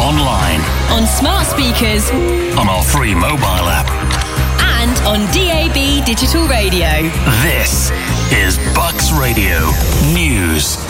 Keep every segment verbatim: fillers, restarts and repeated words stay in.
online, on smart speakers, on our free mobile app, and on D A B digital radio. This is Bucks Radio News.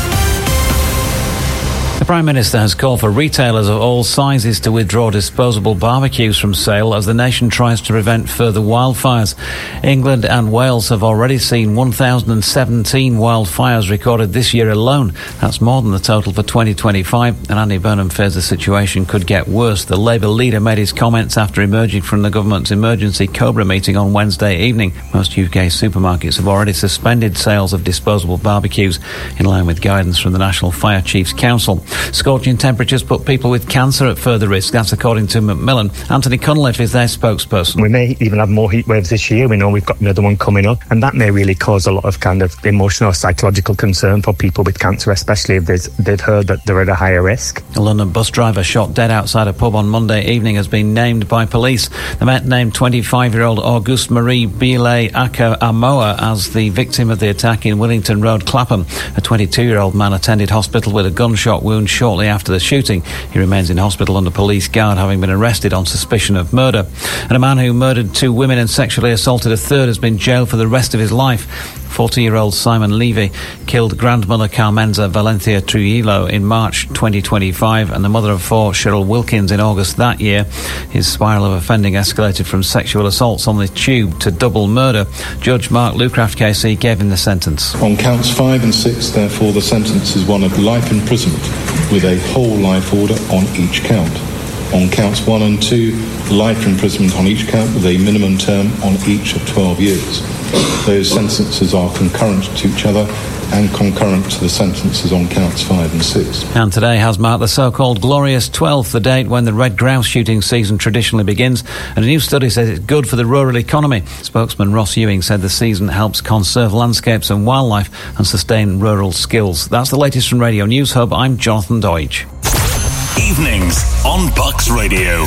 The Prime Minister has called for retailers of all sizes to withdraw disposable barbecues from sale as the nation tries to prevent further wildfires. England and Wales have already seen one thousand seventeen wildfires recorded this year alone. That's more than the total for twenty twenty-five, and Andy Burnham fears the situation could get worse. The Labour leader made his comments after emerging from the government's emergency COBRA meeting on Wednesday evening. Most U K supermarkets have already suspended sales of disposable barbecues in line with guidance from the National Fire Chiefs Council. Scorching temperatures put people with cancer at further risk. That's according to Macmillan. Anthony Cunliffe is their spokesperson. We may even have more heat waves this year. We know we've got another one coming up, and that may really cause a lot of kind of emotional or psychological concern for people with cancer, especially if they've heard that they're at a higher risk. A London bus driver shot dead outside a pub on Monday evening has been named by police. The Met named twenty-five-year-old Auguste Marie Bile Aka Amoa as the victim of the attack in Willington Road, Clapham. A twenty-two-year-old man attended hospital with a gunshot wound shortly after the shooting. He remains in hospital under police guard, having been arrested on suspicion of murder. And a man who murdered two women and sexually assaulted a third has been jailed for the rest of his life. forty-year-old Simon Levy killed grandmother Carmenza Valencia Trujillo in March twenty twenty-five and the mother of four, Cheryl Wilkins, in August that year. His spiral of offending escalated from sexual assaults on the tube to double murder. Judge Mark Lucraft K C gave him the sentence. On counts five and six, therefore, the sentence is one of life imprisonment with a whole life order on each count. On counts one and two, life imprisonment on each count with a minimum term on each of twelve years. Those sentences are concurrent to each other and concurrent to the sentences on counts five and six. And today has marked the so-called Glorious twelfth, the date when the red grouse shooting season traditionally begins, and a new study says it's good for the rural economy. Spokesman Ross Ewing said the season helps conserve landscapes and wildlife and sustain rural skills. That's the latest from Radio News Hub. I'm Jonathan Deutsch. Evenings on Bucks Radio.